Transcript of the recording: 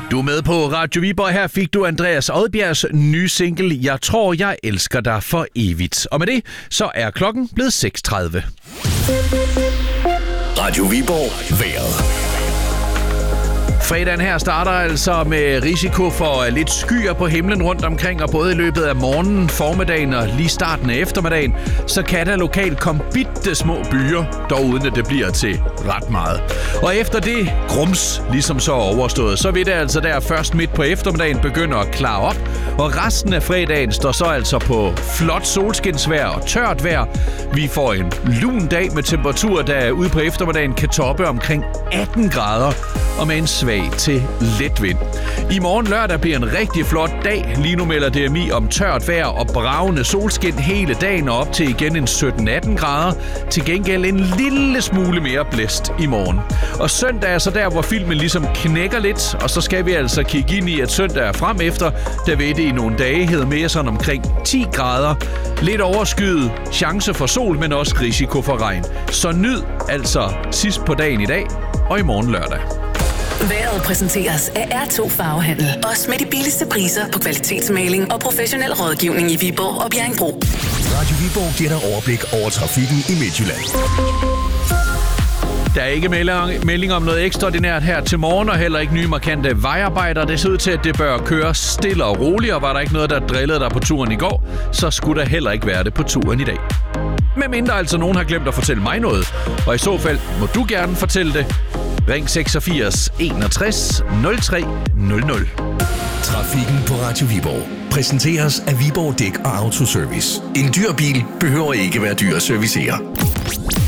Du er med på Radio Viborg. Her fik du Andreas Odbjergs nye single, Jeg tror, jeg elsker dig for evigt. Og med det, så er klokken blevet 6:30. Radio Viborg vejret. Fredagen her starter altså med risiko for lidt skyer på himlen rundt omkring, og både i løbet af morgenen, formiddagen og lige starten af eftermiddagen, så kan der lokalt komme bitte små byer, dog uden at det bliver til ret meget. Og efter det grums ligesom så overstået, så vil det altså der først midt på eftermiddagen begynde at klare op, og resten af fredagen står så altså på flot solskinsvejr og tørt vejr. Vi får en lun dag med temperaturer, der ude på eftermiddagen kan toppe omkring 18 grader, og med en svag til let vind. I morgen lørdag bliver en rigtig flot dag. Lige nu melder DMI om tørt vejr og bragende solskin hele dagen og op til igen en 17-18 grader. Til gengæld en lille smule mere blæst i morgen. Og søndag er så der, hvor filmen ligesom knækker lidt, og så skal vi altså kigge ind i, at søndag er frem efter, der vil det i nogle dage hedde mere sådan omkring 10 grader. Lidt overskyet, chance for sol, men også risiko for regn. Så nyd altså sidst på dagen i dag og i morgen lørdag. Vejret præsenteres af R2 Farvehandel. Også med de billigste priser på kvalitetsmaling og professionel rådgivning i Viborg og Bjerringbro. Radio Viborg giver dig overblik over trafikken i Midtjylland. Der er ikke melding om noget ekstraordinært her til morgen, og heller ikke nye markante vejarbejder. Det ser ud til, at det bør køre stille og roligt, og var der ikke noget, der drillede dig på turen i går, så skulle der heller ikke være det på turen i dag. Medmindre altså nogen har glemt at fortælle mig noget, og i så fald må du gerne fortælle det. Ring 86 61 03 00. Trafikken på Radio Viborg præsenteres af Viborg Dæk og Autoservice. En dyr bil behøver ikke være dyr at servicere.